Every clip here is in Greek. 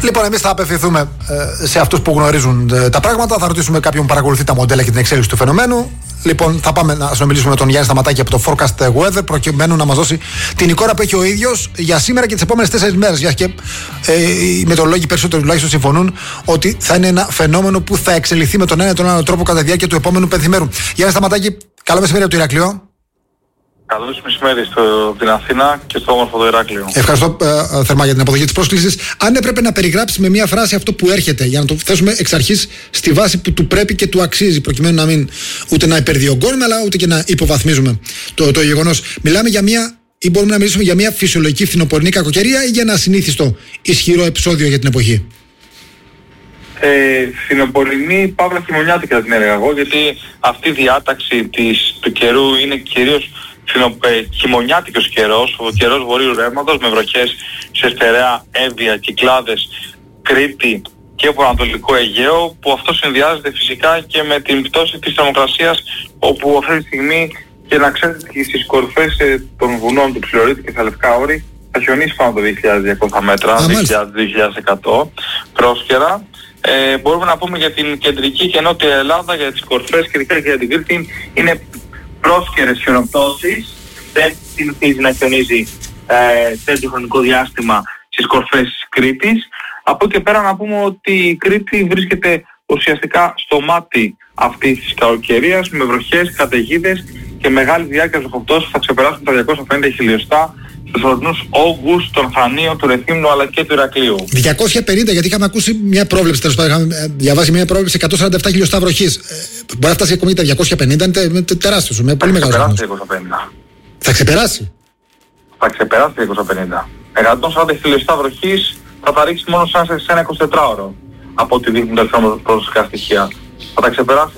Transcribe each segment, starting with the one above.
Λοιπόν, εμείς θα απευθυνθούμε σε αυτούς που γνωρίζουν τα πράγματα. Θα ρωτήσουμε κάποιον που παρακολουθεί τα μοντέλα και την εξέλιξη του φαινομένου. Λοιπόν, θα πάμε να συνομιλήσουμε με τον Γιάννη Σταματάκη από το Forecast Weather, προκειμένου να μας δώσει την εικόνα που έχει ο ίδιος για σήμερα και τις επόμενες 4 μέρες. Για και οι μετεωρολόγοι περισσότεροι τουλάχιστον συμφωνούν ότι θα είναι ένα φαινόμενο που θα εξελιχθεί με τον ένα ή τον άλλο τρόπο κατά τη διάρκεια του επόμενου πενθημέρου. Γιάννη Σταματάκη, καλό μεσημέρι από το Ηράκλειο. Καλό μεσημέρι από την Αθήνα και στο όμορφο το Ηράκλειο. Ευχαριστώ θερμά για την αποδοχή της πρόσκλησης. Αν έπρεπε να περιγράψεις με μία φράση αυτό που έρχεται, για να το θέσουμε εξ αρχής στη βάση που του πρέπει και του αξίζει, προκειμένου να μην ούτε να υπερδιωγγώνουμε, αλλά ούτε και να υποβαθμίζουμε το γεγονός. Μιλάμε για μία, ή μπορούμε να μιλήσουμε για μία φυσιολογική φθινοπορεινή κακοκαιρία ή για ένα ασυνήθιστο ισχυρό επεισόδιο για την εποχή? Φθινοπορεινή παύλα χειμωνιάτικα την έλεγα εγώ, γιατί αυτή η διάταξη του καιρού είναι κυρίως χειμωνιάτικος καιρός, ο καιρός βορείου ρεύματος με βροχές σε στερεά Εύβοια, Κυκλάδες, Κρήτη και από Ανατολικό Αιγαίο, που αυτό συνδυάζεται φυσικά και με την πτώση της θερμοκρασίας, όπου αυτή τη στιγμή, και να ξέρετε, και στις κορυφές των βουνών του Ψιλορίτη και στα Λευκά Όρη θα χιονίσει πάνω από 2.200 μέτρα, 2.100 πρόσκαιρα. Μπορούμε να πούμε για την κεντρική και νότια Ελλάδα, για τις κορυφές και ειδικά για την Κρήτη, είναι πρόσκαιρες χιονοπτώσεις. Δεν συνηθίζει να χιονίζει τέτοιο χρονικό διάστημα στις κορυφές της Κρήτης. Από εκεί και πέρα να πούμε ότι η Κρήτη βρίσκεται ουσιαστικά στο μάτι αυτής της κακοκαιρίας, με βροχές, καταιγίδες και μεγάλη διάρκεια βροχοπτώσεων θα ξεπεράσουν τα 250 χιλιοστά στους ορεινούς όγκους των Χανίων, του Ρεθύμνου αλλά και του Ηρακλείου. 250, γιατί είχαμε ακούσει μια πρόβλεψη, τέλος πάντων, είχαμε διαβάσει μια πρόβλεψη 147 χιλιοστά βροχής. Μπορεί να φτάσει ακόμη τα 250, είναι τεράστιος, με πολύ μεγάλο αριθμό. Θα ξεπεράσει. Θα ξεπεράσει 250. 140 χιλιοστά βροχής θα τα ρίξει μόνο σε ένα 24ωρο, από ό,τι δείχνουν τα προσωπικά στοιχεία. Θα τα ξεπεράσει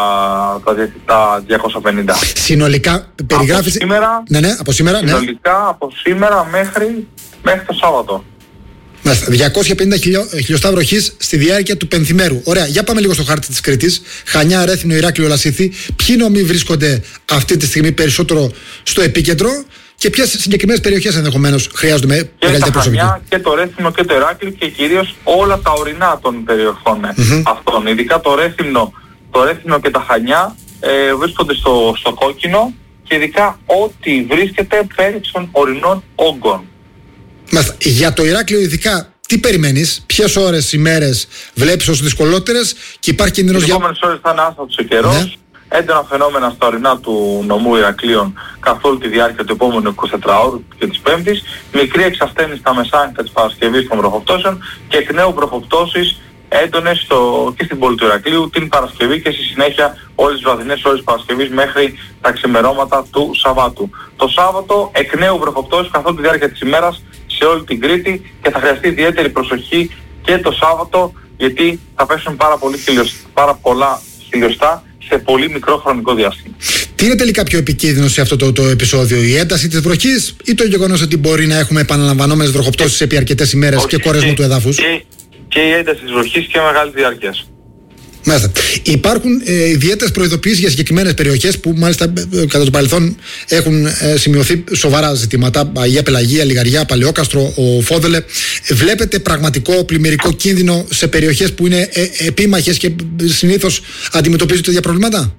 τα 250. Συνολικά περιγράφεις... Από σήμερα, συνολικά από σήμερα μέχρι το Σάββατο. Μάλιστα, 250 χιλιοστά βροχής στη διάρκεια του πενθημέρου. Ωραία, για πάμε λίγο στο χάρτη της Κρήτης. Χανιά, Ρέθυμνο, Ηράκλειο, Λασίθι. Ποιοι νομοί βρίσκονται αυτή τη στιγμή περισσότερο στο επίκεντρο και ποιες συγκεκριμένες περιοχές ενδεχομένως χρειάζονται μεγαλύτερη προσοχή? Και το Ρέθυμνο και το Ηράκλειο και κυρίως όλα τα ορεινά των περιοχών αυτών. Ειδικά το Ρέθυμνο και τα Χανιά βρίσκονται στο κόκκινο, και ειδικά ό,τι βρίσκεται πέρι των ορεινών όγκων. Για το Ηράκλειο ειδικά, τι περιμένεις, ποιες ώρες, ημέρες βλέπεις ως δυσκολότερες και υπάρχει κίνδυνος για... Οι επόμενες ώρες θα είναι άστατος ο καιρός, ναι. Έντονα φαινόμενα στα ορεινά του νομού Ηρακλείων καθ' όλη τη διάρκεια του επόμενου 24ωρου και της Πέμπτης, μικρή εξασθένηση στα μεσάνυχτα της Παρασκευής των βροχοπτώσεων και εκ νέου βροχοπτώσεις έντονες και στην πόλη του Ηρακλείου την Παρασκευή και στη συνέχεια όλες τις βραδινές ώρες της Παρασκευής μέχρι τα ξημερώματα του Σαββάτου. Το Σάββατο εκ νέου βροχοπτώσεις καθ' όλη τη διάρκεια της ημέρας σε όλη την Κρήτη, και θα χρειαστεί ιδιαίτερη προσοχή και το Σάββατο, γιατί θα πέσουν πάρα πολλά χιλιοστά σε πολύ μικρό χρονικό διάστημα. Τι είναι τελικά πιο επικίνδυνο σε αυτό το επεισόδιο, η ένταση της βροχής ή το γεγονός ότι μπορεί να έχουμε επαναλαμβανόμενες βροχοπτώσεις επί αρκετές ημέρες και κορεσμό του εδάφους? Και η ένταση της βροχής και μεγάλη διάρκεια. Μάλιστα. Υπάρχουν ιδιαίτερες προειδοποιήσεις για συγκεκριμένες περιοχές που μάλιστα κατά το παρελθόν έχουν σημειωθεί σοβαρά ζητήματα. Αγία Πελαγία, Λιγαριά, Παλαιόκαστρο, ο Φόδελε. Βλέπετε πραγματικό πλημμυρικό κίνδυνο σε περιοχές που είναι επίμαχες και συνήθως αντιμετωπίζονται τέτοια προβλήματα?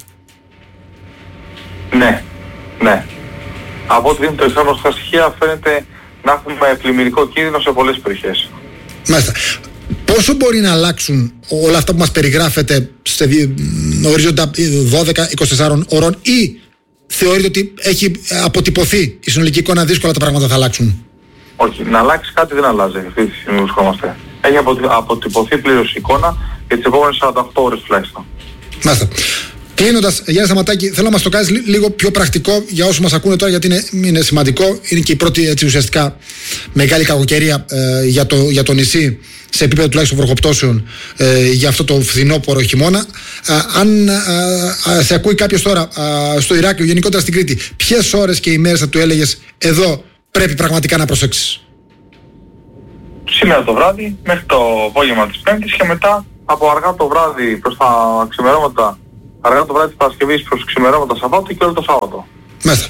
Ναι. Από ό,τι δίνουν περισσότερα στα στοιχεία φαίνεται να έχουμε πλημμυρικό κίνδυνο σε πολλές περιοχές. Μάλιστα. Πόσο μπορεί να αλλάξουν όλα αυτά που μας περιγράφετε σε ορίζοντα 12-24 ώρων, ή θεωρείτε ότι έχει αποτυπωθεί η συνολική εικόνα, δύσκολα τα πράγματα θα αλλάξουν? Όχι, να αλλάξει κάτι δεν αλλάζει αυτή τη στιγμή βρισκόμαστε. Έχει αποτυπωθεί πλήρως η εικόνα για τις επόμενες 48 ώρες τουλάχιστον. Μάλιστα. Κλείνοντας, Γιάννη Σταματάκη, θέλω να μας το κάνεις λίγο πιο πρακτικό για όσους μας ακούνε τώρα, γιατί είναι σημαντικό. Είναι και η πρώτη ουσιαστικά μεγάλη κακοκαιρία για το νησί, σε επίπεδο τουλάχιστον βροχοπτώσεων, για αυτό το φθινόπωρο χειμώνα. Αν σε ακούει κάποιος τώρα στο Ηράκλειο, γενικότερα στην Κρήτη, ποιες ώρες και ημέρες θα του έλεγες εδώ πρέπει πραγματικά να προσέξεις? Σήμερα το βράδυ μέχρι το απόγευμα της Πέμπτης, και μετά από αργά το βράδυ προς τα ξημερώματα, αργά το βράδυ της Παρασκευής προς ξημερώματα Σαββάτου και όλο το Σάββατο. Μάλιστα.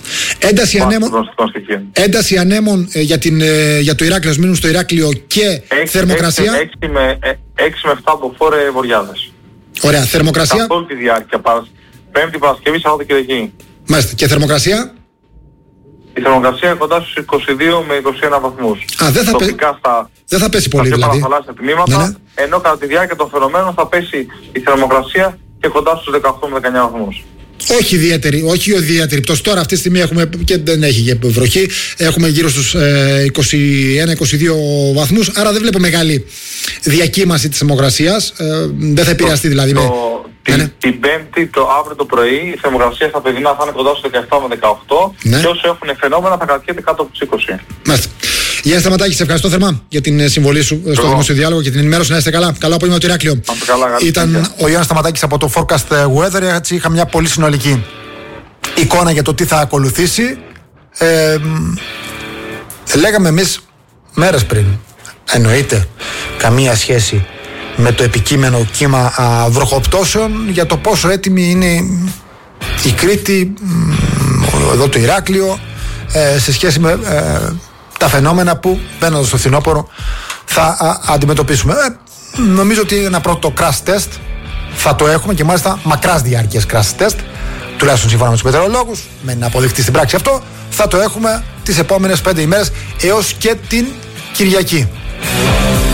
Ένταση ανέμων για το Ηράκλειο, μείνουν στο Ηράκλειο και θερμοκρασία. 6 με 7 από φόρε βοριάδες. Ωραία, θερμοκρασία. Καθ' όλη τη διάρκεια, Πέμπτη, Παρασκευή, Σαββάτο και Κυριακή. Μάλιστα. Και θερμοκρασία. Η θερμοκρασία κοντά στους 22 με 21 βαθμούς. Δεν θα πέσει πολύ δηλαδή. Στα θαλάσσια τμήματα, ναι. Ενώ κατά τη διάρκεια των φαινομένων θα πέσει η θερμοκρασία και κοντά στους 18 με 19 βαθμούς. Όχι ιδιαίτερη πτώση. Τώρα αυτή τη στιγμή έχουμε και δεν έχει βροχή. Έχουμε γύρω στους 21-22 βαθμούς. Άρα δεν βλέπω μεγάλη διακύμαση της θερμοκρασίας. Δεν θα επηρεαστεί δηλαδή. Την Πέμπτη, αύριο το πρωί, η θερμοκρασία στα παιδινά θα είναι κοντά στους 17 με 18 και όσοι έχουν φαινόμενα θα κρατιέται κάτω από τους 20. Μάλιστα. Γιάννη Σταματάκη, σε ευχαριστώ θερμά για την συμβολή σου στο Δημόσιο Διάλογο και την ενημέρωση. Να είστε καλά. Καλό απόγευμα το Ηράκλειο. Ήταν ο Γιάννης Σταματάκης από το Forecast Weather. Έτσι είχα μια πολύ συνολική εικόνα για το τι θα ακολουθήσει. Λέγαμε εμείς μέρες πριν, εννοείται καμία σχέση με το επικείμενο κύμα βροχοπτώσεων, για το πόσο έτοιμη είναι η Κρήτη, εδώ το Ηράκλειο, σε σχέση με τα φαινόμενα που μπαίνοντας στο φθινόπωρο θα αντιμετωπίσουμε. Νομίζω ότι ένα πρώτο crash test θα το έχουμε, και μάλιστα μακράς διάρκειας crash test, τουλάχιστον σύμφωνα με τους μετεωρολόγους, με να αποδειχτεί στην πράξη αυτό, θα το έχουμε τις επόμενες 5 ημέρες έως και την Κυριακή.